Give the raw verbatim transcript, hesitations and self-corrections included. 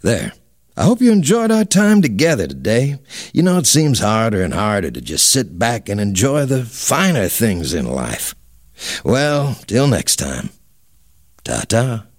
There. I hope you enjoyed our time together today. You know, it seems harder and harder to just sit back and enjoy the finer things in life. Well, till next time. Ta-ta.